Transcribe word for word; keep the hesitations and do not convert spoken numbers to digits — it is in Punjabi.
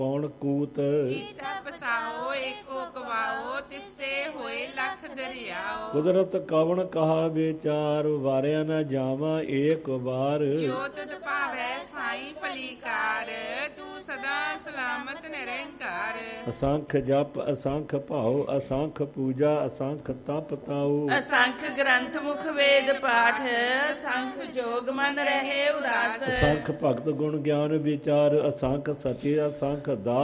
ਕੌਣ ਕੂਤ ਕੀਤਾ ਪਸਾਓ ਏਕੋ ਕਵਾਓ ਤਿਸਤੇ ਹੋਏ ਲੱਖ ਦਰਿਆਓ। ਕੁਦਰਤ ਕਵਣ ਕਹਾ ਵਿਚਾਰ ਵਾਰਿਆ ਨਾ ਜਾਵਾਂ ਏਕ ਵਾਰ। ਜੋ ਤੁਧ ਭਾਵੈ ਸਾਈ ਭਲੀਕਾਰ ਤੂੰ ਸਦਾ ਸਲਾਮਤ ਨਿਰੰਕਾਰ। ਅਸੰਖ ਜਪ ਅਸੰਖ ਭਾਉ ਅਸੰਖ ਪੂਜਾ ਅਸੰਖ ਤਪ ਤਾਉ। ਅਸੰਖ ਗ੍ਰੰਥ ਮੁਖ ਵੇਦ ਪਾਠ ਅਸੰਖ ਜੋਗ ਮਨ ਰਹੇ ਉਦਾਸ। ਅਸੰਖ ਭਗਤ ਗੁਣ ਗਿਆਨ ਵਿਚਾਰ ਅਸੰਖ ਸਚੇ ਅਸੰਖ ਦਾਸ।